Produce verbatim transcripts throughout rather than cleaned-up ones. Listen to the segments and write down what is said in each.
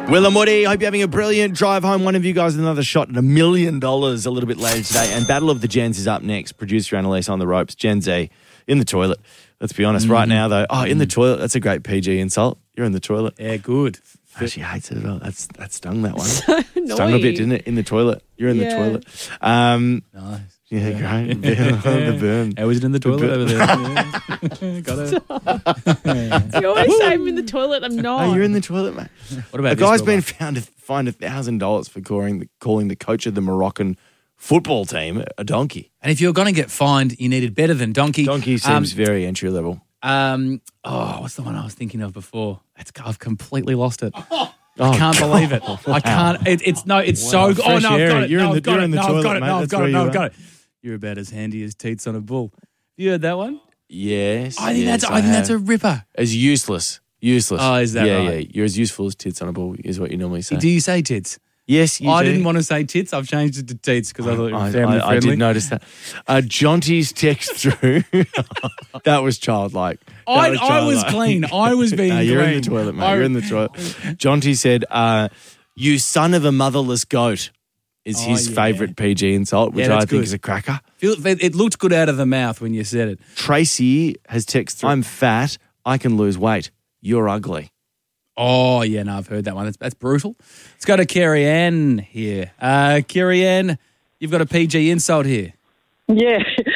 Will and Woody, hope you're having a brilliant drive home. One of you guys with another shot at a million dollars a little bit later today. And Battle of the Gens is up next. Producer Annalise on the ropes. Gen Z in the toilet. Let's be honest. Mm-hmm. Right now, though, oh, in the toilet. That's a great P G insult. You're in the toilet. Yeah, good. Oh, she hates it at all. That's that stung that one. So annoying. Stung a bit, didn't it? In the toilet. You're in Yeah. the toilet. Um, Nice. yeah, great. The burn. How was it in the toilet over there? Yeah. Got it. You always say I'm in the toilet. I'm not. Oh, you're in the toilet, mate. What about A this, guy's Wilbur? been found to fined a thousand dollars for calling the calling the coach of the Moroccan football team a donkey. And if you're going to get fined, you needed better than donkey. Donkey seems Um, very entry level. Um, oh, what's the one I was thinking of before? It's, I've completely lost it. Oh, I can't believe it. I can't. It, it's no. It's so. good. Oh Fresh no, I've air. got it. You're no, in the- I've got you're it. in the no, I've toilet, got it. mate. No, I've That's got where it. No, you I've got are. it. You're about as handy as teats on a bull. You heard that one? Yes. I think yes, that's. I think that's a have. ripper. as useless. Useless. Oh, is that yeah, right? Yeah, you're as useful as tits on a ball is what you normally say. Do you say tits? Yes, you I do. didn't want to say tits. I've changed it to teats because I thought it was I, family I, I friendly. did notice that. Uh, Jonty's text through. That was childlike. That I, was I was childlike. clean. I was being No, clean. you're in the toilet, mate. I- You're in the toilet. Jonty said, uh, "You son of a motherless goat," is Oh, his yeah. favourite P G insult, which Yeah, I that's think good. is a cracker. Feel- It looked good out of the mouth when you said it. Tracy has texted through, "I'm fat. I can lose weight. You're ugly." Oh, yeah, no, I've heard that one. That's, that's brutal. Let's go to Carrie Ann here. Uh, Carrie Ann, you've got a P G insult here. Yeah,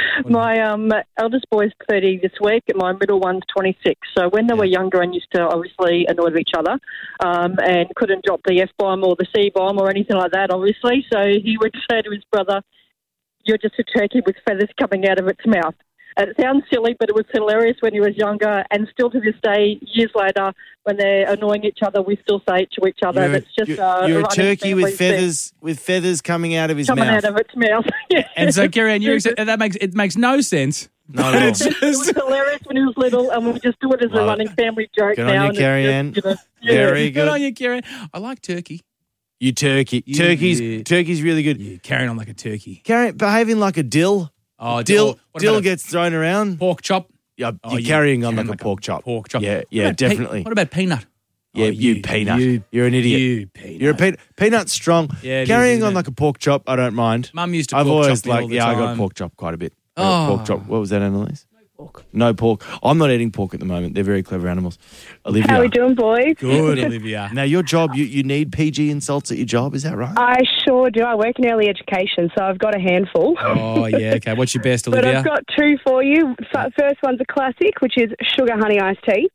my um, eldest boy's thirty this week, and my middle one's twenty-six. So when they were younger and used to obviously annoy each other um, and couldn't drop the F-bomb or the C-bomb or anything like that, obviously, so he would say to his brother, "You're just a turkey with feathers coming out of its mouth." And it sounds silly, but it was hilarious when he was younger, and still to this day, years later, when they're annoying each other, we still say it to each other. You're, and it's just you're, uh, you're a running turkey family with thing. feathers with feathers coming out of his coming mouth. out of its mouth. Yeah. And so, Carrie Ann, you're, that makes it makes no sense. Not at all. It was hilarious when he was little, and we just do it as Love a it. running family joke Good on now. you, and it's Carrie just, Ann. you know, yeah. Very Good on good. you, Carrie Ann. I like turkey. You turkey. You- Turkey's yeah. turkey's really good. Yeah, carrying on like a turkey. Carrying, behaving like a dill. Oh, Dill, what dill about a gets thrown around. pork chop. Yeah, Oh, you're you carrying on like carrying a like a pork chop. Pork chop. Yeah, What yeah, about pe- definitely. what about peanut? Yeah, Oh, you, peanut. You, You're an idiot. You peanut. You're a peanut. Peanut's strong. Yeah, it is, Carrying isn't on it? like a pork chop, I don't mind. Mum used to I've pork always chop me like, all the yeah, I got time. pork chop quite a bit. Oh. Pork chop. What was that, Annalise? No pork. No pork. I'm not eating pork at the moment. They're very clever animals. Olivia. How are we doing, boys? Good, Olivia. Now, your job, you, you need P G insults at your job, is that right? I sure do. I work in early education, so I've got a handful. Oh, yeah, okay. What's your best, But Olivia? I've got two for you. F- First one's a classic, which is sugar honey iced tea.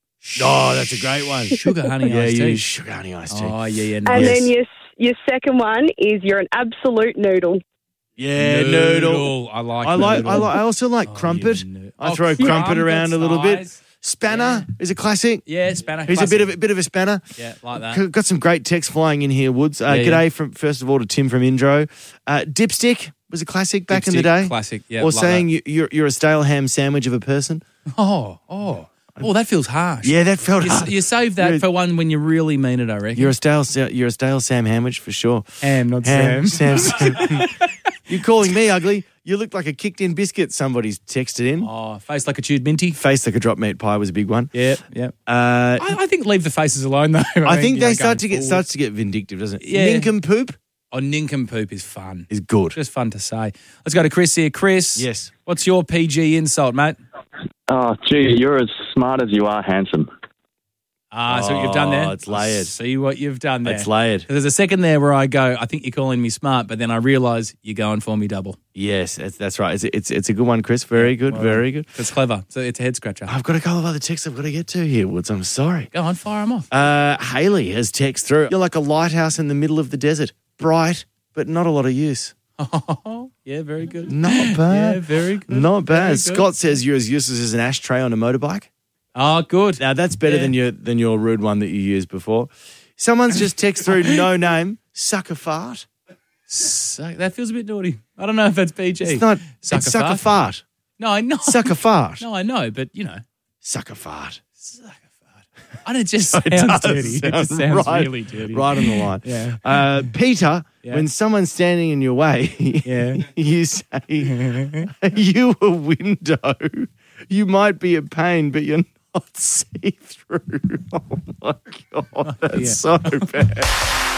Oh, that's a great one. Sugar honey yeah, iced you tea. sugar honey iced tea. Oh, yeah, yeah. And Nice. then your your second one is you're an absolute noodle. yeah, noodle. I like I like, noodle. I like. I also like Oh, crumpet. you noo- I Oh, throw crumpet around a little bit. nice. Spanner is a classic. Yeah, spanner. He's a bit of a bit of a spanner. Yeah, like that. C- Got some great text flying in here, Woods. Uh, Yeah, g'day yeah. from first of all to Tim from Indro. Uh, dipstick was a classic back in the Dipstick, day. classic, yeah, Or like saying that. you, you're you're a stale ham sandwich of a person. Oh, oh. Oh, that feels harsh. Yeah, that felt You, hard. you save that You're- for one when you really mean it, I reckon. You're a stale sa- you're a stale Sam Hamwich for sure. Ham, not Ham, Sam. Sam. You're calling me ugly. You look like a kicked in biscuit. Somebody's texted in. Oh, face like a chewed minty. Face like a drop meat pie was a big one. Yeah, yeah. Uh, I, I think leave the faces alone, though. I think you they know, start going to get forward. starts to get vindictive, doesn't it? Yeah. Nincompoop Oh, nincompoop is fun. is good. Just fun to say. Let's go to Chris here. Chris. Yes. What's your P G insult, mate? Oh, gee, you're as smart as you are handsome. Ah, so what you've done there. Oh, it's layered. See what you've done there. It's layered. There's a second there where I go, I think you're calling me smart, but then I realise you're going for me double. Yes, that's, that's right. It's, it's it's a good one, Chris. Very good, very good. It's clever. So it's a head scratcher. I've got a couple of other texts I've got to get to here, Woods. I'm sorry. Go on, fire them off. Uh, Haley has text through. You're like a lighthouse in the middle of the desert. Bright, but not a lot of use. Oh, yeah, very good. Not bad. Yeah, very good. Not Very bad. good. Scott says you're as useless as an ashtray on a motorbike. Oh, good. Now, that's better Yeah. than your than your rude one that you used before. Someone's just text through, no name, suck a fart. So, that feels a bit naughty. I don't know if that's P G. It's not, Suck it's a suck a fart? fart. No, I know. Suck a fart. No, I know, but, you know. Suck a fart. Suck a fart. And it just It sounds does dirty. It sound just sounds right- really dirty. Right on the line. Yeah. Uh, Peter, Yeah. when someone's standing in your way, Yeah. you say, are you a window? You might be a pain, but you're not see through. Oh my God, that's yeah. so bad.